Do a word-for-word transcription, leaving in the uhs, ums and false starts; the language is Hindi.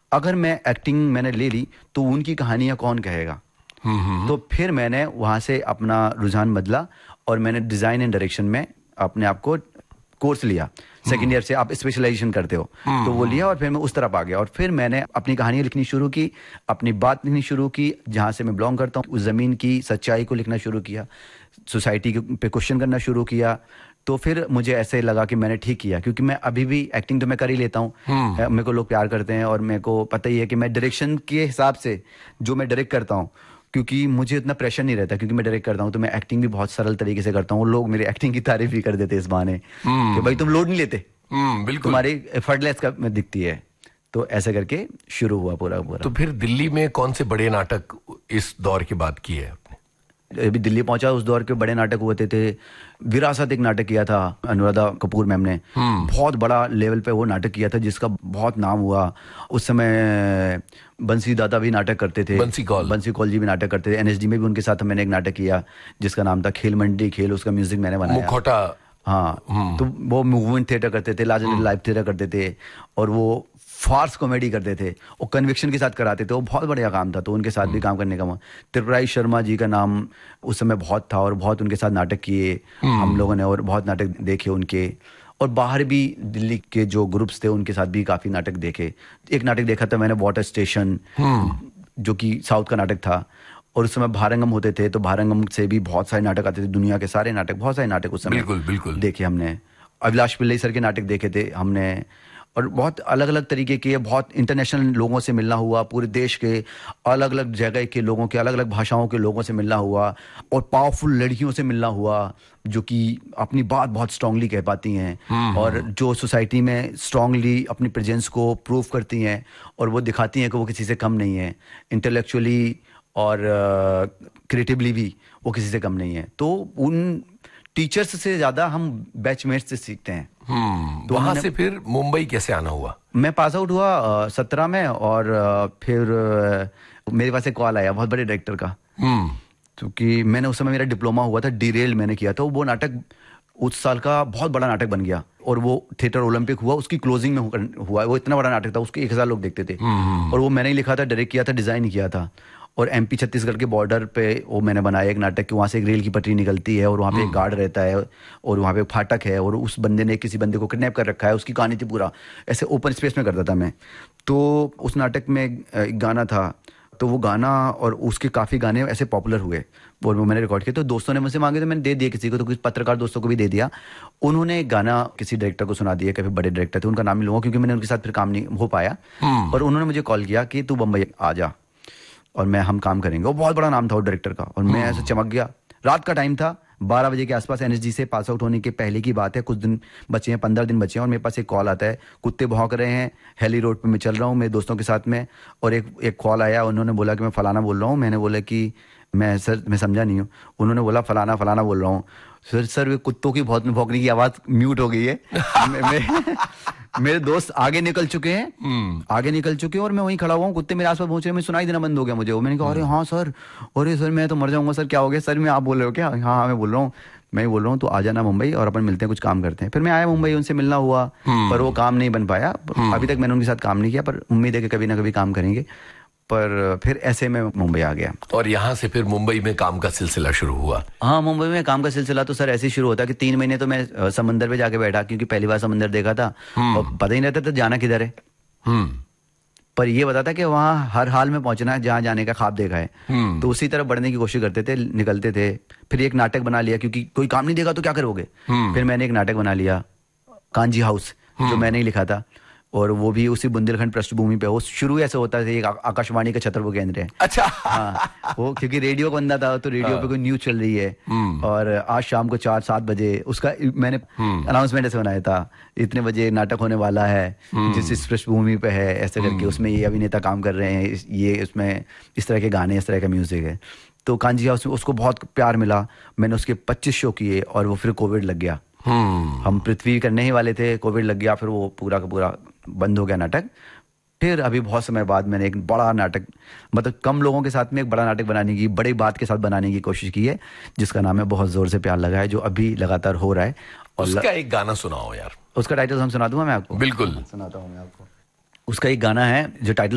अगर मैं एक्टिंग मैंने ले ली तो उनकी कहानियां कौन कहेगा। तो फिर मैंने वहाँ से अपना रुझान बदला और मैंने डिज़ाइन एंड डायरेक्शन में अपने आप को कोर्स लिया। सेकेंड ईयर से आप स्पेशलाइजेशन करते हो, तो वो लिया और फिर मैं उस तरफ आ गया और फिर मैंने अपनी कहानियाँ लिखनी शुरू की, अपनी बात लिखनी शुरू की, जहाँ से मैं बिलोंग करता हूँ उस ज़मीन की सच्चाई को लिखना शुरू किया, सोसाइटी पे क्वेश्चन करना शुरू किया। तो फिर मुझे ऐसे लगा कि मैंने ठीक किया, क्योंकि मैं अभी भी एक्टिंग तो मैं कर ही लेता हूँ, मेरे को लोग प्यार करते हैं और मेरे को पता ही है कि मैं डायरेक्शन के हिसाब से जो मैं डायरेक्ट करता हूँ, क्योंकि मुझे इतना प्रेशर नहीं रहता, क्योंकि मैं डायरेक्ट करता हूँ तो मैं एक्टिंग भी बहुत सरल तरीके से करता हूँ। लोग मेरी एक्टिंग की तारीफ भी कर देते इस बहाने कि भाई तुम लोड नहीं लेते, तुम्हारी एफर्टलेस का दिखती है। तो ऐसे करके शुरू हुआ पूरा पूरा। तो फिर दिल्ली में कौन से बड़े नाटक इस दौर के बाद किए आपने? अभी दिल्ली पहुंचा, उस दौर के बड़े नाटक हुए थे। विरासत एक नाटक किया था अनुराधा कपूर मैम ने, बहुत बड़ा लेवल पे वो नाटक किया था जिसका बहुत नाम हुआ। उस समय बंसी दादा भी नाटक करते थे, बंसी कौल बंसी कौल जी भी नाटक करते थे। एनएसडी में भी उनके साथ मैंने एक नाटक किया जिसका नाम था खेल मंडी खेल, उसका म्यूजिक मैंने बनाया। मुखौटा, हाँ, तो वो मूवमेंट थिएटर करते थे, लार्जर लाइव थिएटर करते थे और वो फार्स कॉमेडी करते थे और कन्विक्शन के साथ कराते थे। वो बहुत बढ़िया काम था, तो उनके साथ भी काम करने का। त्रिपुरारी शर्मा जी का नाम उस समय बहुत था और बहुत उनके साथ नाटक किए हम लोगों ने और बहुत नाटक देखे उनके। और बाहर भी दिल्ली के जो ग्रुप्स थे उनके साथ भी काफ़ी नाटक देखे। एक नाटक देखा था मैंने वाटर स्टेशन, जो कि साउथ का नाटक था, और उस समय भारंगम होते थे, तो भारंगम से भी बहुत सारे नाटक आते थे, दुनिया के सारे नाटक, बहुत सारे नाटक उस समय बिल्कुल बिल्कुल देखे हमने। अभिलाष पिल्लई सर के नाटक देखे थे हमने और बहुत अलग अलग तरीके के, बहुत इंटरनेशनल लोगों से मिलना हुआ, पूरे देश के अलग अलग जगह के लोगों के, अलग अलग भाषाओं के लोगों से मिलना हुआ और पावरफुल लड़कियों से मिलना हुआ जो कि अपनी बात बहुत स्ट्रांगली कह पाती हैं और जो सोसाइटी में स्ट्रांगली अपनी प्रेजेंस को प्रूव करती हैं और वो दिखाती हैं कि वो किसी से कम नहीं है, इंटेलेक्चुअली और क्रिएटिवली भी वो किसी से कम नहीं है। तो उन टीचर्स से ज्यादा हम बैचमेट्स से सीखते हैं। हम्म तो वहां से फिर मुंबई कैसे आना हुआ? मैं पास आउट हुआ सत्रह में और आ, फिर आ, मेरे पास एक कॉल आया बहुत बड़े डायरेक्टर का, क्योंकि मैंने उस समय मेरा डिप्लोमा हुआ था, डीरेल मैंने किया था। वो नाटक उस साल का बहुत बड़ा नाटक बन गया और वो थिएटर ओलंपिक हुआ, उसकी क्लोजिंग में हुआ। वो इतना बड़ा नाटक था, उसके एक हजार लोग देखते थे और वो मैंने ही लिखा था, डायरेक्ट किया था, डिजाइन किया था। और एमपी छत्तीसगढ़ के बॉर्डर पे वो मैंने बनाया एक नाटक कि वहाँ से एक रेल की पटरी निकलती है और वहाँ पे एक गार्ड रहता है और वहाँ पे एक फाटक है और उस बंदे ने किसी बंदे को किडनैप कर रखा है, उसकी कहानी थी पूरा। ऐसे ओपन स्पेस में करता था मैं। तो उस नाटक में एक गाना था, तो वो गाना और उसके काफ़ी गाने ऐसे पॉपुलर हुए और वो मैंने रिकॉर्ड किया। तो दोस्तों ने मुझसे मांगे तो मैंने दे दिया, किसी को तो कुछ पत्रकार दोस्तों को भी दे दिया। उन्होंने गाना किसी डायरेक्टर को सुना दिया, काफ़ी बड़े डायरेक्टर थे, उनका नाम नहीं लूँगा क्योंकि मैंने उनके साथ फिर काम नहीं हो पाया। और उन्होंने मुझे कॉल किया कि तू बम्बई आ जा और मैं हम काम करेंगे। वो बहुत बड़ा नाम था वो डायरेक्टर का और मैं ऐसे चमक गया। रात का टाइम था, बारह बजे के आसपास, एनएसजी से पास आउट होने के पहले की बात है, कुछ दिन बचे हैं, पंद्रह दिन बचे हैं और मेरे पास एक कॉल आता है, कुत्ते भौंक रहे हैं, हेली रोड पे मैं चल रहा हूँ मेरे दोस्तों के साथ में। और एक एक कॉल आया, उन्होंने बोला कि मैं फलाना बोल रहा हूँ। मैंने बोला कि मैं सर मैं समझा नहीं हूँ। उन्होंने बोला फलाना फलाना बोल रहा हूँ। सर सर वे कुत्तों की बहुत भौंकने की आवाज़ म्यूट हो गई है। मे, मे, मेरे दोस्त आगे निकल चुके हैं, आगे निकल चुके हैं और मैं वहीं खड़ा हुआ हूँ, कुत्ते मेरे आसपास पहुंच रहे हैं, मैं सुनाई देना बंद हो गया मुझे। वो मैंने कहा अरे हाँ सर, अरे सर मैं तो मर जाऊंगा सर, क्या हो गया सर? मैं आप बोल रहे हो क्या? हाँ हाँ मैं बोल रहा हूँ, मैं बोल रहा हूँ, तो आ जाना मुंबई और अपन मिलते हैं, कुछ काम करते हैं। फिर मैं आया मुंबई, उनसे मिलना हुआ पर वो काम नहीं बन पाया। अभी तक मैंने उनके साथ काम नहीं किया, पर उम्मीद है कि कभी ना कभी काम करेंगे। पर फिर ऐसे में मुंबई आ गया और यहाँ से फिर मुंबई में काम का सिलसिला शुरू हुआ। हाँ, मुंबई में काम का सिलसिला तो सर ऐसे ही शुरू होता कि तीन महीने तो मैं समंदर पे जाके बैठा, क्योंकि पहली बार समंदर देखा था और पता ही नहीं रहता था जाना किधर है। पर ये बता था कि वहाँ हर हाल में पहुंचना है, जहाँ जाने का ख्वाब देखा है। तो उसी तरह बढ़ने की कोशिश करते थे, निकलते थे। फिर एक नाटक बना लिया, क्योंकि कोई काम नहीं देगा तो क्या करोगे। फिर मैंने एक नाटक बना लिया, कांजी हाउस, जो मैंने ही लिखा था और वो भी उसी बुंदेलखंड पृष्ठभूमि पे। वो शुरू ऐसे होता था, एक आकाशवाणी का छतरपुर केंद्र है। अच्छा। हाँ, वो क्योंकि रेडियो का बंदा था, तो रेडियो पे कोई न्यूज चल रही है और आज शाम को चार सात बजे उसका मैंने अनाउंसमेंट ऐसे बनाया था, इतने बजे नाटक होने वाला है जिस इस पृष्ठभूमि पे है, ऐसे करके उसमें ये अभिनेता काम कर रहे हैं, ये इसमें इस तरह के गाने, इस तरह का म्यूजिक है। तो कांजी हाउस में उसको बहुत प्यार मिला। मैंने उसके पच्चीस शो किए और वो फिर कोविड लग गया। हम पृथ्वी करने ही वाले थे, कोविड लग गया, फिर वो पूरा का पूरा बंद हो गया नाटक। फिर अभी बहुत समय बाद मैंने एक बड़ा नाटक, मतलब कम लोगों के साथ में एक बड़ा नाटक बनाने की, बड़ी बात के साथ बनाने की कोशिश की है, जिसका नाम है बहुत जोर से प्यार लगा है, जो अभी लगातार हो रहा है। और उसका एक गाना सुनाओ यार। उसका टाइटल हम सुना दूंगा मैं आपको। बिल्कुल सुनाता हूँ मैं आपको। उसका एक गाना है जो टाइटल